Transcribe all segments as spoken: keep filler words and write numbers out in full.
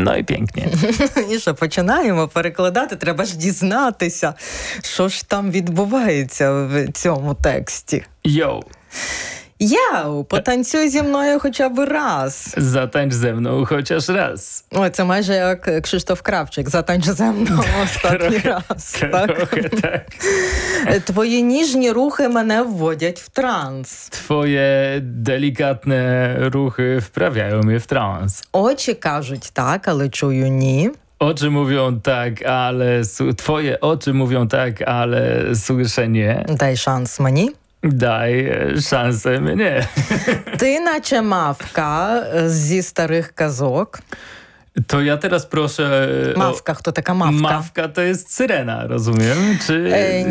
No i pięknie. І що, починаємо перекладати, треба ж дізнатися, що ж там відбувається в цьому тексті. Йоу. Яу, потанцюй зі мною хоча б раз. Zatańcz ze mną chociaż raz. Ой, це майже як Кшиштоф Кравчик. Затанч зі мною останній раз. Trochę tak. Твої ніжні рухи мене вводять в транс. Twoje delikatne ruchy wprawiają mnie w trans. Очі кажуть так, але чую ні. Oczy mówią tak, ale... su- Twoje oczy mówią tak, ale słyszę nie. Дай шанс мені. Daj e, szansę mnie. Ти наче мавка зі старих казок. To ja teraz proszę... e, o- Мавка, хто така мавка? Mawka to jest syrena, rozumiem? Czy... Е,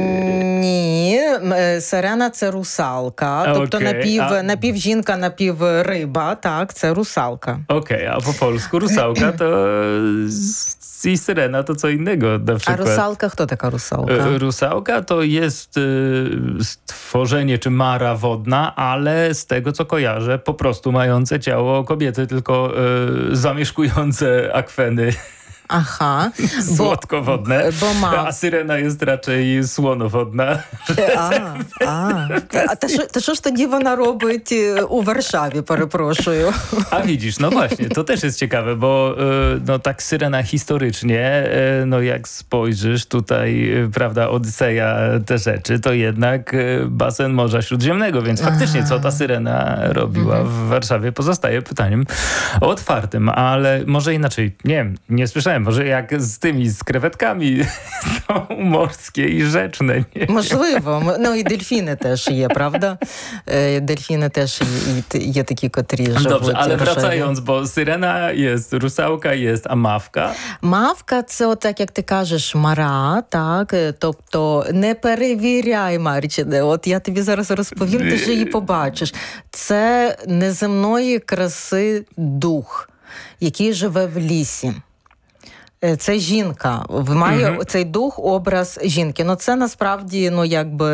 ні, м, е, сирена – це русалка. Тобто Окей, напів, а- напів жінка, напів риба. Так, це русалка. Okej, a po polsku rusałka to... s- I syrena to co innego, na А przykład. русалка, хто така русалка? E, Rusałka to jest e, stworzenie czy mara wodna, ale z tego co kojarzę, po prostu mające ciało kobiety, tylko e, zamieszkujące akweny Ага. słodkowodne. Бо мав... A syrena jest raczej słonowodna. А, а. А та що, та що ж тоді вона робить е, у Варшаві, перепрошую? A widzisz, no właśnie, to też jest ciekawe, bo e, no tak syrena historycznie, e, no jak spojrzysz tutaj, e, prawda, Odyseja, te rzeczy, to jednak e, basen Morza Śródziemnego, więc faktycznie co ta syrena robiła w Warszawie pozostaje pytaniem otwartym, ale może inaczej, nie wiem, nie słyszałem, może jak z tymi, z krewetkami są morskie i rzeczne, nie? Можливо. Ну і дельфіни теж є, правда? Е, Дельфіни теж є, є такі, котрі живуть. Dobrze, ale в Варшаві. wracając, bo syrena jest, rusałka jest, a mawka? Мавка – це отак, як ти кажеш, мара, так? Е, Тобто не перевіряй, Марчине. От я тобі зараз розповім, ти ж її побачиш. Це неземної краси дух, який живе в лісі. Е, Це жінка. В- Має Мгм. цей дух образ жінки. Ну це насправді, ну якби,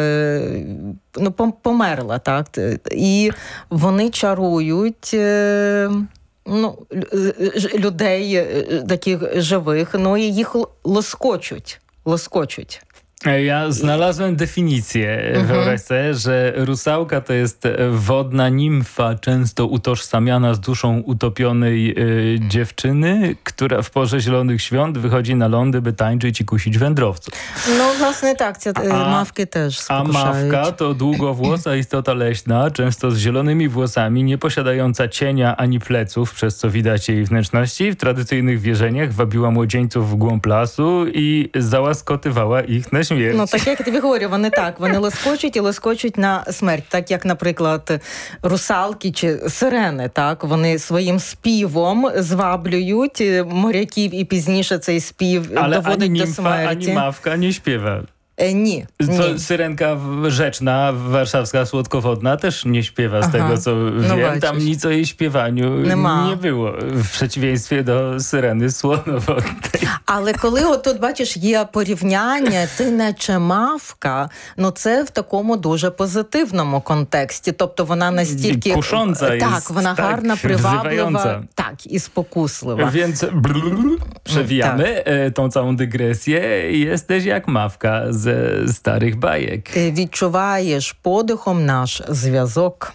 ну пом- померла, так? Т- І вони чарують е, ну, лю- ж- людей е, таких живих, ну і їх л- лоскочуть. Лоскочуть. Ja znalazłem definicję, wyobraź sobie, że rusałka to jest wodna nimfa, często utożsamiana z duszą utopionej y, dziewczyny, która w porze zielonych świąt wychodzi na lądy, by tańczyć i kusić wędrowców. Ну, власне, так, ці е, А- мавки теж A спокушають. mawka to długowłosa istota leśna, często z zielonymi włosami, nie posiadająca cienia ani pleców, przez co widać jej wnętrzności. W tradycyjnych wierzeniach wabiła młodzieńców w głąb lasu i załaskotywała ich na śmierć. Ну, так як я тобі говорю, вони так, вони лоскочуть і лоскочуть на смерть. Так як, наприклад, русалки чи сирени, так, вони своїм співом зваблюють моряків і пізніше цей спів Ale ani доводить до nimfa, ani смерті. mawka nie śpiewa. Е, ні, Co, ні. syrenka w- rzeczna, warszawska, słodkowodna też nie śpiewa z Aha. tego, co No wiem. Tam właśnie. nic o jej śpiewaniu Nie ma. nie było. W przeciwieństwie do syreny słonowodnej. Але коли от тут, бачиш, є порівняння, ти наче мавка, ну це в такому дуже позитивному контексті. Тобто вона настільки... Kusząca так, jest, вона tak, гарна, приваблива, wzywająca. так, і спокуслива. Więc brrr, przewijamy e, tą całą dygresję. Jesteś jak mawka ze starych bajek. Ти відчуваєш подихом наш зв'язок.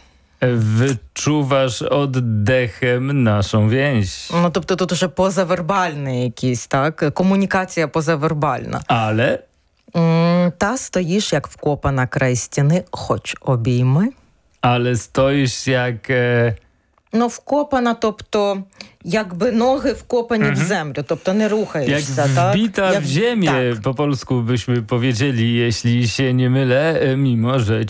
Wyczuwasz oddechem naszą więź. Ну, тобто тут уже позавербальний якийсь, так? Комунікація позавербальна. Ale М, Та стоїш, як вкопана край стіни, хоч обійми. ale stoisz jak... E, Ну, вкопана, тобто, якби ноги вкопані в землю, тобто не Jak рухаєшся, так? wbita Як- w ziemię, так. po polsku byśmy powiedzieli, jeśli się nie mylę, e, mimo że